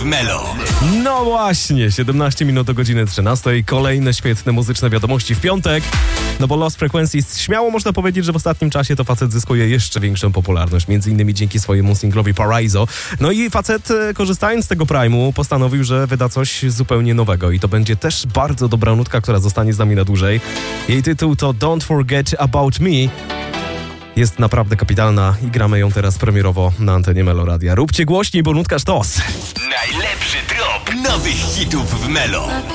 Melo. No właśnie, 17 minut do godziny 13. Kolejne świetne muzyczne wiadomości w piątek. No bo Lost Frequencies, śmiało można powiedzieć, że w ostatnim czasie to facet zyskuje jeszcze większą popularność. Między innymi dzięki swojemu singlowi Paraiso. No i facet, korzystając z tego prime'u, postanowił, że wyda coś zupełnie nowego. I to będzie też bardzo dobra nutka, która zostanie z nami na dłużej. Jej tytuł to Don't Forget About Me. Jest naprawdę kapitalna i gramy ją teraz premierowo na antenie Melo Radia. Róbcie głośniej, bo nutka sztos. Najlepszy drop nowych hitów w Melo.